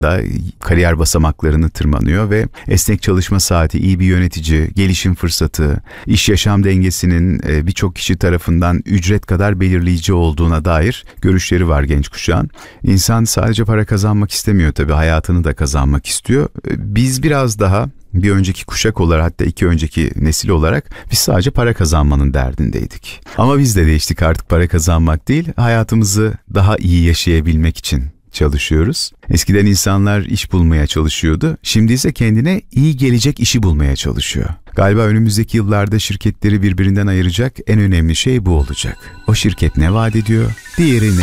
da kariyer basamaklarını tırmanıyor ve esnek çalışma saati, iyi bir yönetici, gelişim fırsatı, iş yaşam dengesinin birçok kişi tarafından ücret kadar belirleyici olduğuna dair görüşleri var genç kuşağın. İnsan sadece para kazanmak istemiyor tabii, hayatını da kazanmak istiyor. Biz biraz daha bir önceki kuşak olarak, hatta iki önceki nesil olarak biz sadece para kazanmanın derdindeydik. Ama biz de değiştik, artık para kazanmak değil, hayatımızı daha iyi yaşayabilmek için çalışıyoruz. Eskiden insanlar iş bulmaya çalışıyordu. Şimdi ise kendine iyi gelecek işi bulmaya çalışıyor. Galiba önümüzdeki yıllarda şirketleri birbirinden ayıracak en önemli şey bu olacak. O şirket ne vaat ediyor, diğeri ne